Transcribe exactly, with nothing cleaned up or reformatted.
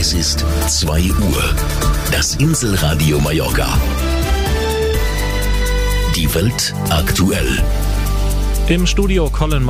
Es ist zwei Uhr. Das Inselradio Mallorca. Die Welt aktuell. Im Studio Colin